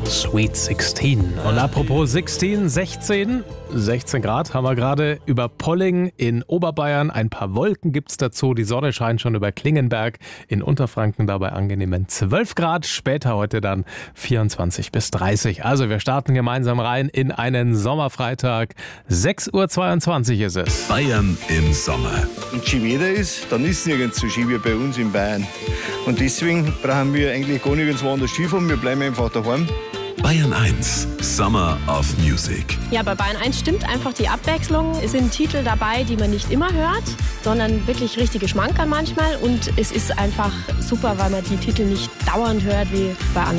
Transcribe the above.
Sweet 16. Und apropos 16, 16 Grad haben wir gerade über Polling in Oberbayern. Ein paar Wolken gibt es dazu. Die Sonne scheint schon über Klingenberg in Unterfranken, dabei angenehmen 12 Grad. Später heute dann 24 bis 30. Also wir starten gemeinsam rein in einen Sommerfreitag. 6.22 Uhr ist es. Bayern im Sommer. Wenn Skiwetter ist, dann ist nirgends so Ski wie bei uns in Bayern. Und deswegen brauchen wir eigentlich gar nirgends woanders Skifahren. Wir bleiben einfach daheim. Bayern 1, Summer of Music. Ja, bei Bayern 1 stimmt einfach die Abwechslung. Es sind Titel dabei, die man nicht immer hört, sondern wirklich richtige Schmankerl manchmal. Und es ist einfach super, weil man die Titel nicht dauernd hört wie bei anderen.